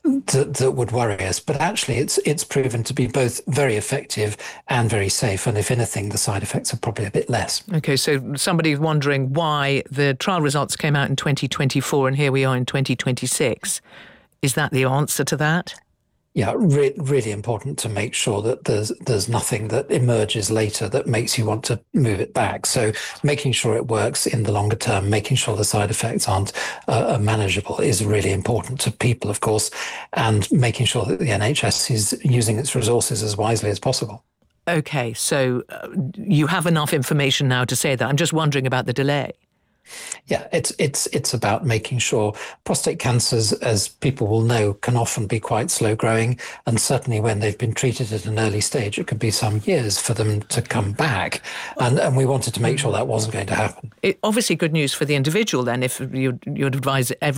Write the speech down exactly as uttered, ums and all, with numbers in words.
that, that would worry us. But actually, it's it's proven to be both very effective and very safe. And if anything, the side effects are probably a bit less. Okay, so somebody's wondering why the trial results came out in twenty twenty-four and here we are in twenty twenty-six. Is that the answer to that? Yeah, re- really important to make sure that there's there's nothing that emerges later that makes you want to move it back. So making sure it works in the longer term, making sure the side effects aren't uh, manageable is really important to people, of course, and making sure that the N H S is using its resources as wisely as possible. Okay, so uh, you have enough information now to say that. I'm just wondering about the delay. Yeah, it's it's it's about making sure prostate cancers, as people will know, can often be quite slow growing, and certainly when they've been treated at an early stage, it could be some years for them to come back. And and we wanted to make sure that wasn't going to happen. It, obviously, good news for the individual then, if you'd, you'd advise every